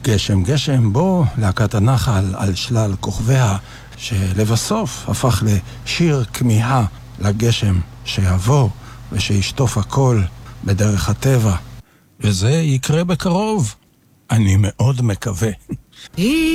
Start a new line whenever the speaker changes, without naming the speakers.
גשם גשם בו, להקת הנחל על שלל כוכביה, שלבסוף הפך לשיר כמיהה לגשם שיבוא ושישטוף הכל בדרך הטבע. וזה יקרה בקרוב. אני מאוד מקווה.